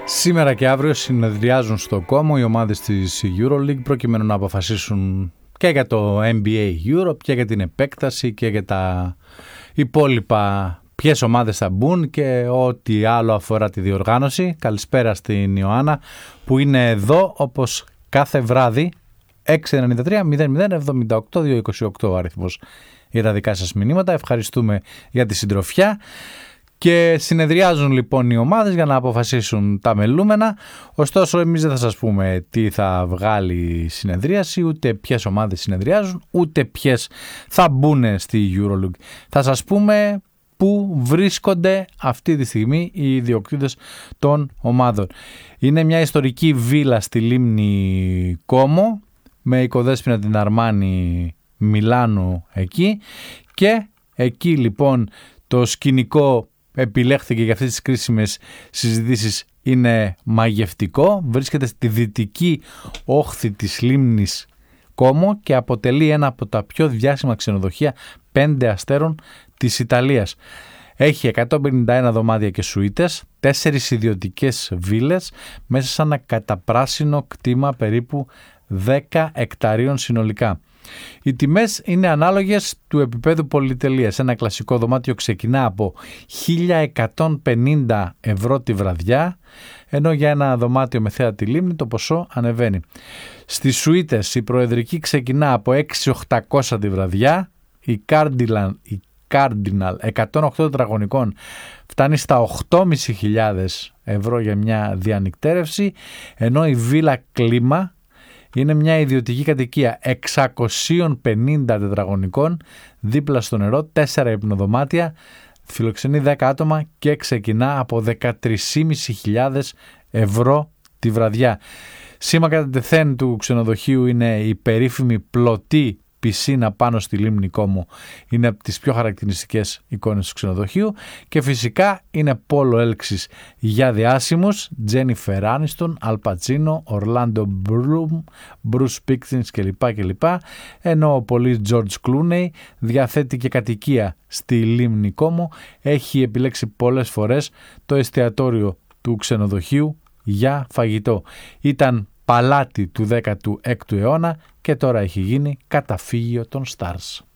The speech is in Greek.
Σήμερα και αύριο συνεδριάζουν στο Κόμο οι ομάδες της EuroLeague προκειμένου να αποφασίσουν και για το NBA Europe και για την επέκταση και για τα υπόλοιπα, ποιες ομάδες θα μπουν και ό,τι άλλο αφορά τη διοργάνωση. Καλησπέρα στην Ιωάννα που είναι εδώ όπως κάθε βράδυ. 693-00-78-228 ο αριθμός για τα δικά σας μηνύματα. Ευχαριστούμε για τη συντροφιά. Και συνεδριάζουν λοιπόν οι ομάδες για να αποφασίσουν τα μελούμενα. Ωστόσο εμείς δεν θα σας πούμε τι θα βγάλει η συνεδρίαση, ούτε ποιες ομάδες συνεδριάζουν, ούτε ποιες θα μπουν στη EuroLeague. Θα σας πούμε πού βρίσκονται αυτή τη στιγμή οι ιδιοκτήτες των ομάδων. Είναι μια ιστορική βίλα στη λίμνη Κόμο με οικοδέσποινα την Αρμάνι Μιλάνου εκεί, και εκεί λοιπόν το σκηνικό επιλέχθηκε για αυτές τις κρίσιμες συζητήσεις, είναι μαγευτικό. Βρίσκεται στη δυτική όχθη της λίμνης Κόμο και αποτελεί ένα από τα πιο διάσημα ξενοδοχεία 5 αστέρων της Ιταλίας. Έχει 151 δωμάτια και σουίτες, 4 ιδιωτικές βίλες μέσα σε ένα καταπράσινο κτήμα περίπου 10 εκταρίων συνολικά. Οι τιμές είναι ανάλογες του επίπεδου πολυτελείας. Ένα κλασικό δωμάτιο ξεκινά από 1.150 ευρώ τη βραδιά, ενώ για ένα δωμάτιο με θέα τη λίμνη το ποσό ανεβαίνει. Στις σουίτες η προεδρική ξεκινά από 6.800 τη βραδιά, η Cardinal 108 τετραγωνικών φτάνει στα 8.500 ευρώ για μια διανυκτέρευση, ενώ η Villa Κλίμα είναι μια ιδιωτική κατοικία 650 τετραγωνικών δίπλα στο νερό, 4 υπνοδωμάτια, φιλοξενεί 10 άτομα και ξεκινά από 13.500 ευρώ τη βραδιά. Σήμα κατά τεθέν του ξενοδοχείου είναι η περίφημη πλωτή πισίνα πάνω στη λίμνη Κόμο. Είναι από τις πιο χαρακτηριστικές εικόνες του ξενοδοχείου, και φυσικά είναι πόλο έλξης για διάσημους, Τζένιφερ Άνιστον, Αλ Πατσίνο, Ορλάντο Μπλουμ, Μπρους Σπίκτινς κλπ. Ενώ ο πολύς Τζορτζ Κλούνεϊ διαθέτει και κατοικία στη λίμνη Κόμο. Έχει επιλέξει πολλές φορές το εστιατόριο του ξενοδοχείου για φαγητό. Ήταν παλάτι του 16ου αιώνα και τώρα έχει γίνει καταφύγιο των Stars.